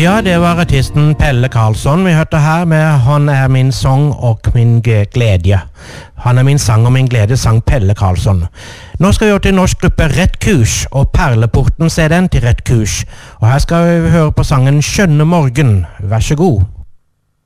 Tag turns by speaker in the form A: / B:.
A: Ja, det var artisten Pelle Karlsson vi hørte her med Han er min sang og min glede. Han er min sang og min glede, sang Pelle Karlsson. Nå skal vi over til norsk gruppe Rett Kurs, og Perleporten CD-en til Rett Kurs. Og her skal vi høre på sangen Skjønne morgen. Vær så god.